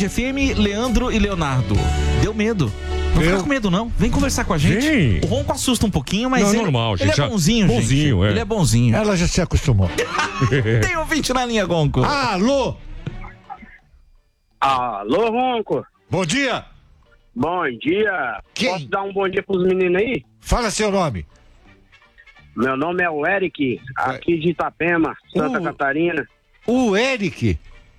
Tarde FM, Leandro e Leonardo. Deu medo. Não fica com medo, não. Vem conversar com a gente. Vem. O Ronco assusta um pouquinho, mas Não, ele, normal, ele gente. é bonzinho, gente. Bonzinho, é. Ele é bonzinho. Ela já se acostumou. Tem ouvinte na linha, Ronco. Alô? Alô, Ronco. Bom dia. Bom dia. Quem? Posso dar um bom dia pros meninos aí? Fala seu nome. Meu nome é o Eric, aqui de Itapema, Santa Catarina. O Eric.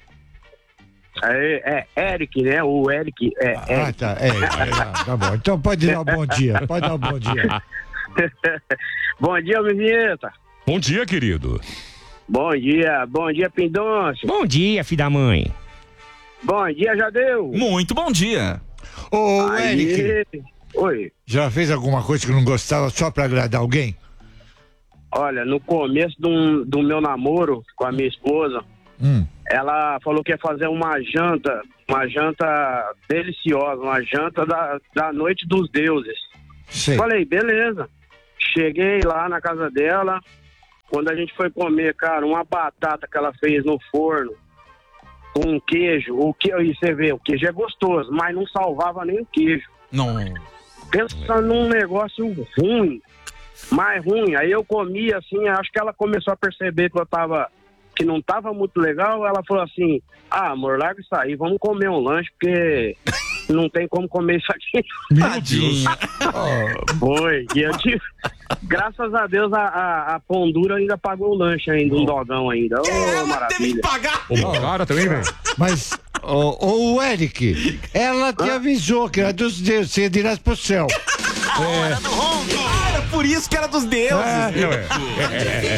É Eric, né? O Eric é Eric. Tá. Tá bom. Então pode dar um bom dia. Pode dar um bom dia. Bom dia, Vinheta. Bom dia, querido. Bom dia, Pindoncio. Bom dia, filho da mãe. Bom dia, Jadeu. Muito bom dia. Ô, Aí. Eric, Oi. já fez alguma coisa que não gostava só pra agradar alguém? Olha, no começo do meu namoro com a minha esposa, ela falou que ia fazer uma janta deliciosa, uma janta da noite dos deuses. Sei. Falei, beleza. Cheguei lá na casa dela, quando a gente foi comer, cara, uma batata que ela fez no forno, com um queijo, e você vê, o queijo é gostoso, mas não salvava nem o queijo. Não. Pensa num negócio ruim, mais ruim. Aí eu comi assim, acho que ela começou a perceber que não tava muito legal. Ela falou assim: amor, larga isso aí, vamos comer um lanche, porque não tem como comer isso aqui. Tadinho. Foi. E eu tive, graças a Deus, a Pão Dura ainda pagou o lanche ainda, um dogão ainda. Ô, Ela teve que maravilha. pagar. Ô, cara também, velho. Mas, o Eric, ela te avisou que era dos deuses, você ia direto pro céu. Era por isso que era dos deuses. É, ué.